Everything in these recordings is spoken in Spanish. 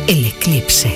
El eclipse.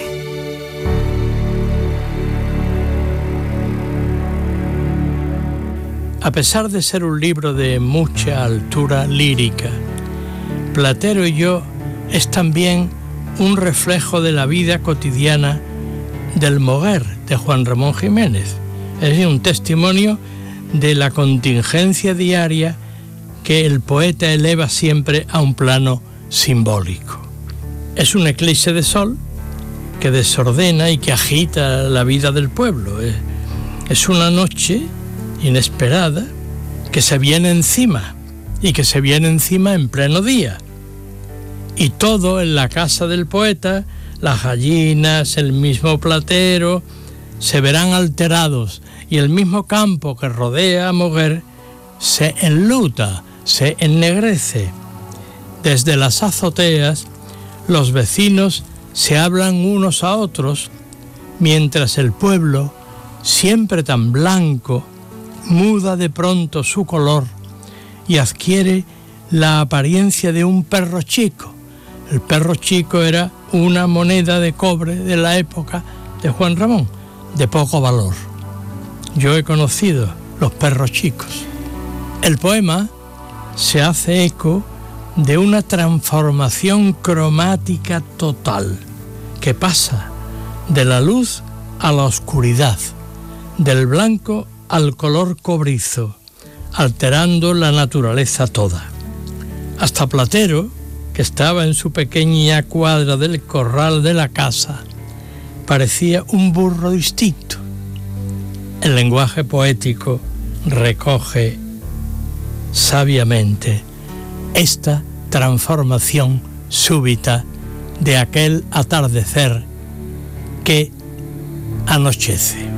A pesar de ser un libro de mucha altura lírica, Platero y yo es también un reflejo de la vida cotidiana del Moguer, de Juan Ramón Jiménez. Es decir, un testimonio de la contingencia diaria que el poeta eleva siempre a un plano simbólico. Es un eclipse de sol que desordena y que agita la vida del pueblo. Es una noche inesperada que se viene encima y que se viene encima en pleno día. Y todo en la casa del poeta, las gallinas, el mismo Platero, se verán alterados y el mismo campo que rodea a Moguer se enluta, se ennegrece. Desde las azoteas, los vecinos se hablan unos a otros, mientras el pueblo, siempre tan blanco, muda de pronto su color y adquiere la apariencia de un perro chico. El perro chico era una moneda de cobre de la época de Juan Ramón, de poco valor. Yo he conocido los perros chicos. El poema se hace eco de una transformación cromática total que pasa de la luz a la oscuridad, del blanco al color cobrizo, alterando la naturaleza toda. Hasta Platero, que estaba en su pequeña cuadra del corral de la casa, parecía un burro distinto. El lenguaje poético recoge sabiamente esta transformación súbita de aquel atardecer que anochece.